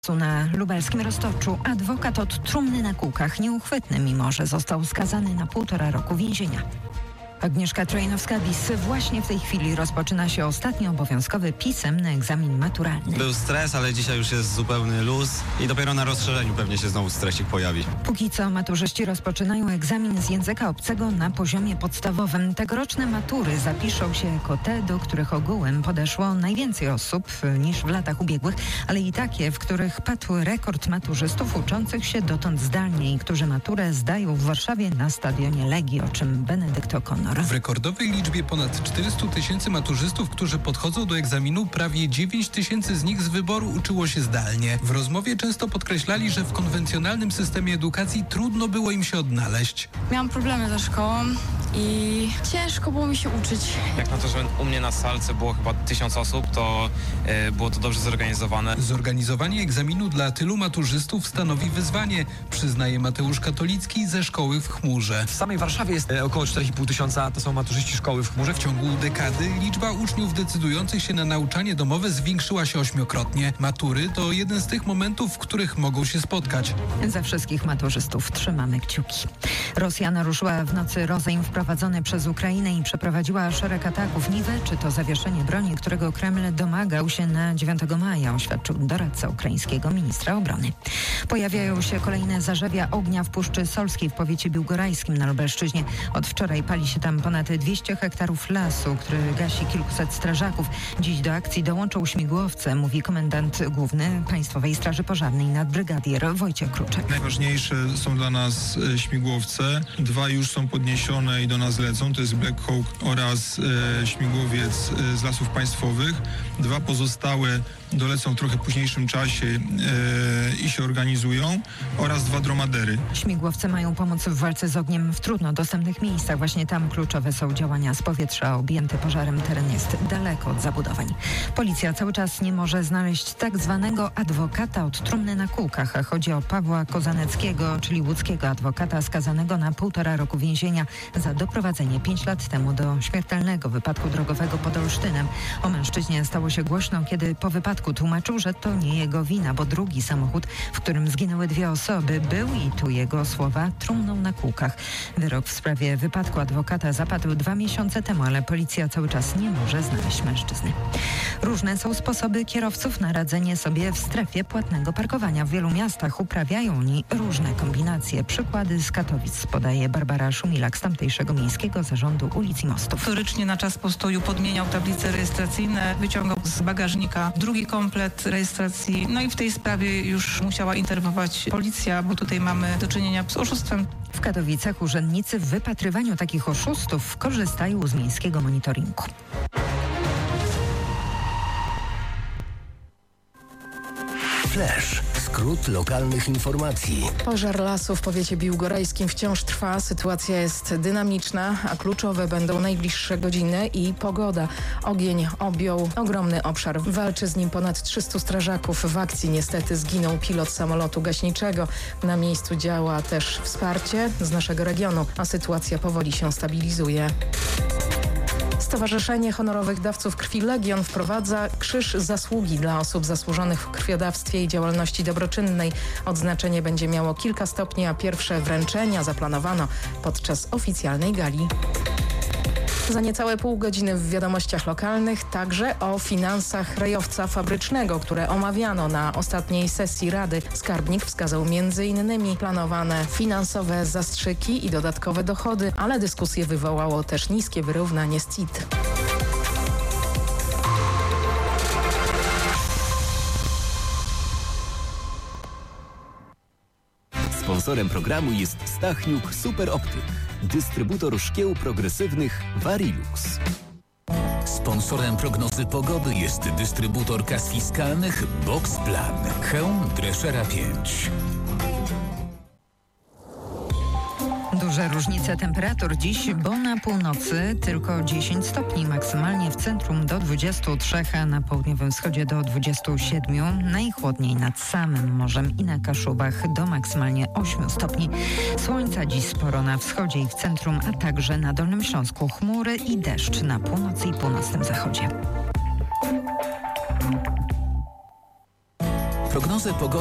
Na lubelskim Roztoczu adwokat od trumny na kółkach nieuchwytny, mimo że został skazany na 1,5 roku więzienia. Agnieszka Trojanowska-Bis. Właśnie w tej chwili rozpoczyna się ostatni obowiązkowy pisemny egzamin maturalny. Był stres, ale dzisiaj już jest zupełny luz i dopiero na rozszerzeniu pewnie się znowu stresik pojawi. Póki co maturzyści rozpoczynają egzamin z języka obcego na poziomie podstawowym. Tegoroczne matury zapiszą się jako te, do których ogółem podeszło najwięcej osób niż w latach ubiegłych, ale i takie, w których padł rekord maturzystów uczących się dotąd zdalnie i którzy maturę zdają w Warszawie na stadionie Legii, o czym Benedykt O'Connor. W rekordowej liczbie ponad 400 000 maturzystów, którzy podchodzą do egzaminu, prawie 9 000 z nich z wyboru uczyło się zdalnie. W rozmowie często podkreślali, że w konwencjonalnym systemie edukacji trudno było im się odnaleźć. Miałam problemy ze szkołą i ciężko było mi się uczyć. Jak na to, że u mnie na salce było chyba 1000 osób, to było to dobrze zorganizowane. Zorganizowanie egzaminu dla tylu maturzystów stanowi wyzwanie, przyznaje Mateusz Katolicki ze szkoły w Chmurze. W samej Warszawie jest około 4,5 tysiąca, to są maturzyści szkoły w Chmurze. W ciągu dekady liczba uczniów decydujących się na nauczanie domowe zwiększyła się 8-krotnie. Matury to jeden z tych momentów, w których mogą się spotkać. Za wszystkich maturzystów trzymamy kciuki. Rosja naruszyła w nocy rozejm wprowadzony przez Ukrainę i przeprowadziła szereg ataków. Niby czy to zawieszenie broni, którego Kreml domagał się na 9 maja, oświadczył doradca ukraińskiego ministra obrony. Pojawiają się kolejne zarzewia ognia w Puszczy Solskiej w powiecie biłgorajskim na Lubelszczyźnie. Od wczoraj pali się tam ponad 200 hektarów lasu, który gasi kilkuset strażaków. Dziś do akcji dołączą śmigłowce, mówi komendant główny Państwowej Straży Pożarnej nadbrygadier Wojciech Kruczek. Najważniejsze są dla nas śmigłowce. 2 już są podniesione i do nas lecą. To jest Black Hawk oraz śmigłowiec z Lasów Państwowych. 2 pozostałe dolecą w trochę późniejszym czasie i się organizują, oraz 2 dromadery. Śmigłowce mają pomóc w walce z ogniem w trudno dostępnych miejscach. Właśnie tam kluczowe są działania z powietrza. Objęty pożarem teren jest daleko od zabudowań. Policja cały czas nie może znaleźć tak zwanego adwokata od trumny na kółkach, a chodzi o Pawła Kozaneckiego, czyli łódzkiego adwokata skazanego na 1,5 roku więzienia za doprowadzenie 5 lat temu do śmiertelnego wypadku drogowego pod Olsztynem. O mężczyźnie stało się głośno, kiedy po wypadku tłumaczył, że to nie jego wina, bo drugi samochód, w którym zginęły 2 osoby, był, i tu jego słowa, trumną na kółkach. Wyrok w sprawie wypadku adwokata zapadł 2 miesiące temu, ale policja cały czas nie może znaleźć mężczyzny. Różne są sposoby kierowców na radzenie sobie w strefie płatnego parkowania. W wielu miastach uprawiają oni różne kombinacje. Przykłady z Katowic podaje Barbara Szumilak z tamtejszego Miejskiego Zarządu Ulic i Mostów. Notorycznie na czas postoju podmieniał tablice rejestracyjne, wyciągał z bagażnika drugi komplet rejestracji. No i w tej sprawie już musiała interweniować policja, bo tutaj mamy do czynienia z oszustwem. W Katowicach urzędnicy w wypatrywaniu takich oszustów korzystają z miejskiego monitoringu. Flash. Skrót lokalnych informacji. Pożar lasu w powiecie biłgorajskim wciąż trwa. Sytuacja jest dynamiczna, a kluczowe będą najbliższe godziny i pogoda. Ogień objął ogromny obszar. Walczy z nim ponad 300 strażaków. W akcji niestety zginął pilot samolotu gaśniczego. Na miejscu działa też wsparcie z naszego regionu, a sytuacja powoli się stabilizuje. Stowarzyszenie Honorowych Dawców Krwi Legion wprowadza Krzyż Zasługi dla osób zasłużonych w krwiodawstwie i działalności dobroczynnej. Odznaczenie będzie miało kilka stopni, a pierwsze wręczenia zaplanowano podczas oficjalnej gali. Za niecałe pół godziny w wiadomościach lokalnych także o finansach rejowca fabrycznego, które omawiano na ostatniej sesji Rady. Skarbnik wskazał m.in. planowane finansowe zastrzyki i dodatkowe dochody, ale dyskusję wywołało też niskie wyrównanie z CIT. Sponsorem programu jest Stachniuk Super Optyk, dystrybutor szkieł progresywnych Varilux. Sponsorem prognozy pogody jest dystrybutor kas fiskalnych Boxplan, hełm Dreszera 5. Duże różnice temperatur dziś, bo na północy tylko 10 stopni, maksymalnie w centrum do 23, a na południowym wschodzie do 27. Najchłodniej nad samym morzem i na Kaszubach do maksymalnie 8 stopni. Słońca dziś sporo na wschodzie i w centrum, a także na Dolnym Śląsku. Chmury i deszcz na północy i północnym zachodzie. Prognozę pogody